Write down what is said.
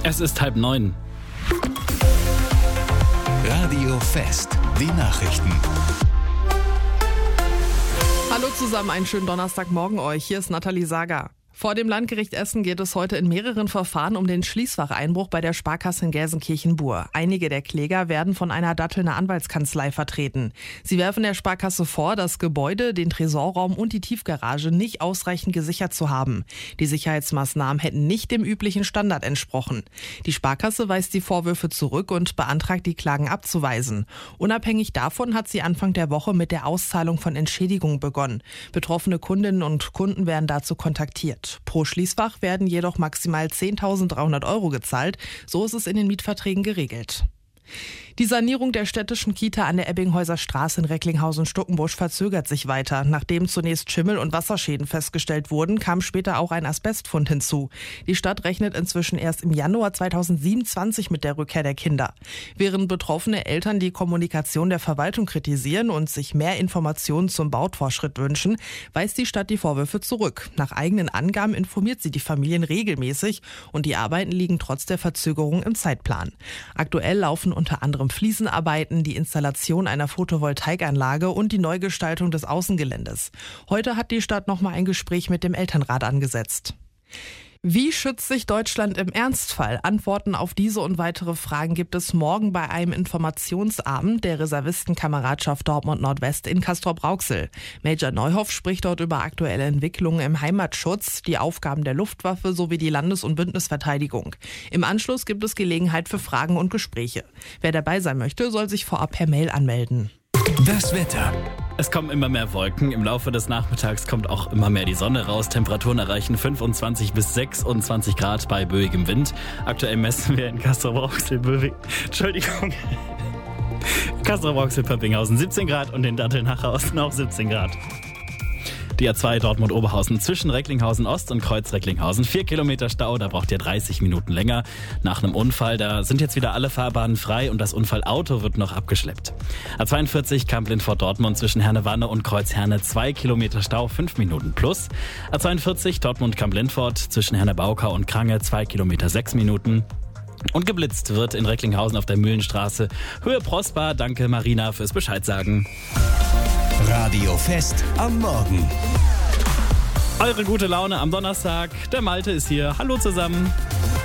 Es ist 8:30. Radio Fest, die Nachrichten. Hallo zusammen, einen schönen Donnerstagmorgen euch. Hier ist Nathalie Sager. Vor dem Landgericht Essen geht es heute in mehreren Verfahren um den Schließfacheinbruch bei der Sparkasse in Gelsenkirchen-Bur. Einige der Kläger werden von einer Dattelner Anwaltskanzlei vertreten. Sie werfen der Sparkasse vor, das Gebäude, den Tresorraum und die Tiefgarage nicht ausreichend gesichert zu haben. Die Sicherheitsmaßnahmen hätten nicht dem üblichen Standard entsprochen. Die Sparkasse weist die Vorwürfe zurück und beantragt, die Klagen abzuweisen. Unabhängig davon hat sie Anfang der Woche mit der Auszahlung von Entschädigungen begonnen. Betroffene Kundinnen und Kunden werden dazu kontaktiert. Pro Schließfach werden jedoch maximal 10.300 € gezahlt. So ist es in den Mietverträgen geregelt. Die Sanierung der städtischen Kita an der Ebbinghäuser Straße in Recklinghausen-Stuckenbusch verzögert sich weiter. Nachdem zunächst Schimmel- und Wasserschäden festgestellt wurden, kam später auch ein Asbestfund hinzu. Die Stadt rechnet inzwischen erst im Januar 2027 mit der Rückkehr der Kinder. Während betroffene Eltern die Kommunikation der Verwaltung kritisieren und sich mehr Informationen zum Baufortschritt wünschen, weist die Stadt die Vorwürfe zurück. Nach eigenen Angaben informiert sie die Familien regelmäßig und die Arbeiten liegen trotz der Verzögerung im Zeitplan. Aktuell laufen unter anderem Fliesenarbeiten, die Installation einer Photovoltaikanlage und die Neugestaltung des Außengeländes. Heute hat die Stadt nochmal ein Gespräch mit dem Elternrat angesetzt. Wie schützt sich Deutschland im Ernstfall? Antworten auf diese und weitere Fragen gibt es morgen bei einem Informationsabend der Reservistenkameradschaft Dortmund Nordwest in Castrop-Rauxel. Major Neuhoff spricht dort über aktuelle Entwicklungen im Heimatschutz, die Aufgaben der Luftwaffe sowie die Landes- und Bündnisverteidigung. Im Anschluss gibt es Gelegenheit für Fragen und Gespräche. Wer dabei sein möchte, soll sich vorab per Mail anmelden. Das Wetter. Es kommen immer mehr Wolken. Im Laufe des Nachmittags kommt auch immer mehr die Sonne raus. Temperaturen erreichen 25 bis 26 Grad bei böigem Wind. Aktuell messen wir in Castrop-Rauxel-Pöppinghausen 17 Grad und in Datteln-Hachhausen auch 17 Grad. Die A2 Dortmund-Oberhausen zwischen Recklinghausen-Ost und Kreuz-Recklinghausen. 4 Kilometer Stau, da braucht ihr 30 Minuten länger. Nach einem Unfall, da sind jetzt wieder alle Fahrbahnen frei und das Unfallauto wird noch abgeschleppt. A42 Kamp-Lindfort-Dortmund zwischen Herne-Wanne und Kreuz-Herne. 2 Kilometer Stau, 5 Minuten plus. A42 Dortmund-Kamp-Lindfort zwischen Herne-Baukau und Krange. 2 Kilometer, 6 Minuten. Und geblitzt wird in Recklinghausen auf der Mühlenstraße. Höhe Prosper, danke Marina fürs Bescheid sagen. Radio Fest am Morgen. Eure gute Laune am Donnerstag. Der Malte ist hier. Hallo zusammen.